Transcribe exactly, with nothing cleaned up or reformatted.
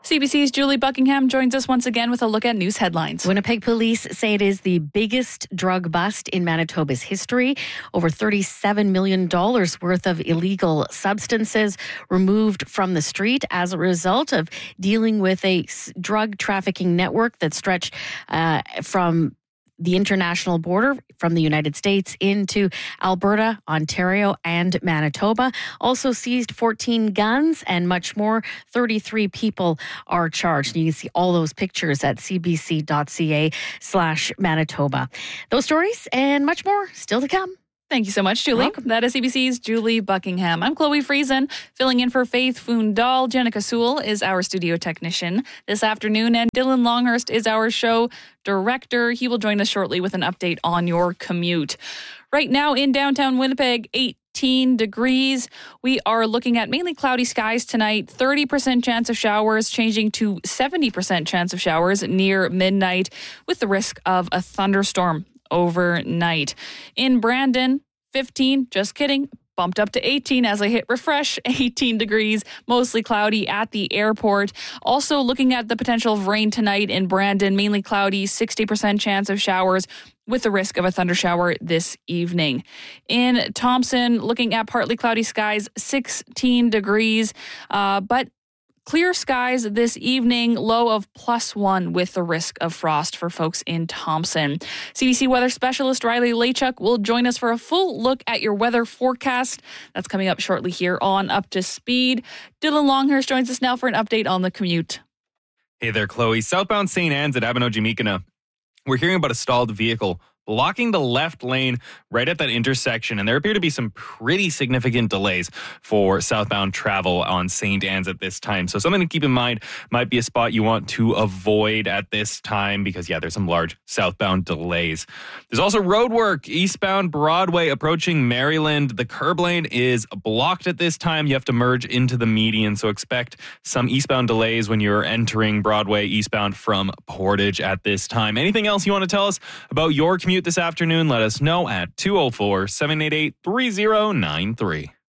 C B C's Julie Buckingham joins us once again with a look at news headlines. Winnipeg police say it is the biggest drug bust in Manitoba's history. Over thirty-seven million dollars worth of illegal substances removed from the street as a result of dealing with a drug trafficking network that stretched uh, from the international border from the United States into Alberta, Ontario, and Manitoba. Also seized fourteen guns and much more. thirty-three people are charged. You can see all those pictures at cbc.ca slash Manitoba. Those stories and much more still to come. Thank you so much, Julie. Welcome. That is C B C's Julie Buckingham. I'm Chloe Friesen, filling in for Faith Fundal. Jenica Sewell is our studio technician this afternoon, and Dylan Longhurst is our show director. He will join us shortly with an update on your commute. Right now in downtown Winnipeg, eighteen degrees. We are looking at mainly cloudy skies tonight, thirty percent chance of showers, changing to seventy percent chance of showers near midnight with the risk of a thunderstorm overnight. In Brandon, fifteen, just kidding, bumped up to eighteen as I hit refresh, eighteen degrees, mostly cloudy at the airport. Also looking at the potential of rain tonight in Brandon, mainly cloudy, sixty percent chance of showers with the risk of a thundershower this evening. In Thompson, looking at partly cloudy skies, sixteen degrees, uh, but clear skies this evening, low of plus one with the risk of frost for folks in Thompson. C B C weather specialist Riley Lachuk will join us for a full look at your weather forecast. That's coming up shortly here on Up to Speed. Dylan Longhurst joins us now for an update on the commute. Hey there, Chloe. Southbound Saint Anne's at Abinogi-Meekina. We're hearing about a stalled vehicle blocking the left lane right at that intersection. And there appear to be some pretty significant delays for southbound travel on Saint Anne's at this time. So something to keep in mind, might be a spot you want to avoid at this time because, yeah, there's some large southbound delays. There's also road work eastbound Broadway approaching Maryland. The curb lane is blocked at this time. You have to merge into the median. So expect some eastbound delays when you're entering Broadway eastbound from Portage at this time. Anything else you want to tell us about your commute this afternoon? Let us know at two oh four, seven eight eight, three oh nine three.